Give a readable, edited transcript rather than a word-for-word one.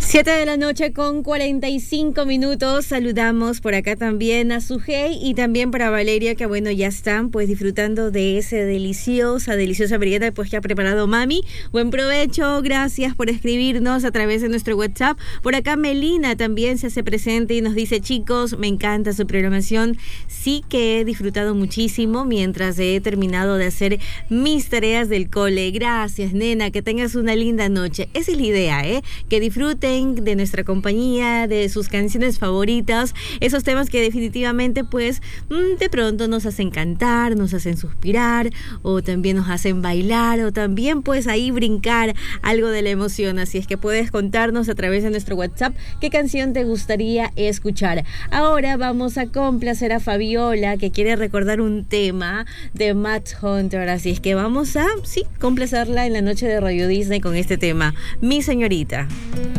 7:45 a.m. Saludamos por acá también a Sujei y también para Valeria, que bueno, ya están pues disfrutando de ese deliciosa merienda pues que ha preparado mami. Buen provecho, gracias por escribirnos a través de nuestro WhatsApp. Por acá Melina también se hace presente y nos dice: chicos, me encanta su programación, sí que he disfrutado muchísimo mientras he terminado de hacer mis tareas del cole. Gracias, nena, que tengas una linda noche. Esa es la idea, que disfruten de nuestra compañía, de sus canciones favoritas, esos temas que definitivamente pues de pronto nos hacen cantar, nos hacen suspirar, o también nos hacen bailar, o también pues ahí brincar algo de la emoción. Así es que puedes contarnos a través de nuestro WhatsApp qué canción te gustaría escuchar. Ahora vamos a complacer a Fabiola, que quiere recordar un tema de Matt Hunter, así es que vamos a complacerla en la noche de Radio Disney con este tema, Mi Señorita.